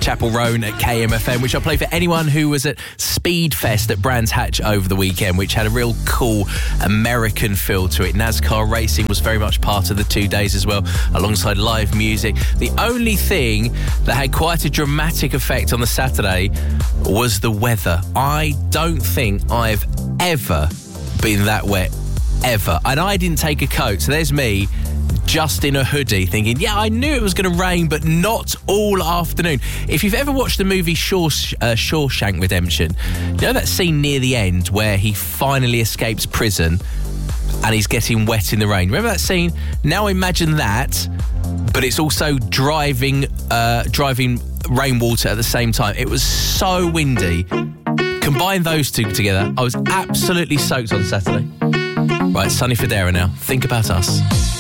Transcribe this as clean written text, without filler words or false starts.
Chapel Roan at KMFM, which I play for anyone who was at Speedfest at Brands Hatch over the weekend, which had a real cool American feel to it. NASCAR racing was very much part of the 2 days as well, alongside live music. The only thing that had quite a dramatic effect on the Saturday was the weather. I don't think I've ever been that wet, ever. And I didn't take a coat, so there's me just in a hoodie thinking, yeah, I knew it was going to rain, but not all afternoon. If you've ever watched the movie Shawshank Redemption, you know that scene near the end where he finally escapes prison and he's getting wet in the rain? Remember that scene? Now imagine that, but it's also driving rainwater at the same time. It was so windy. Combine those two together, I was absolutely soaked on Saturday. Right, Sonny Fodera now. Think about us.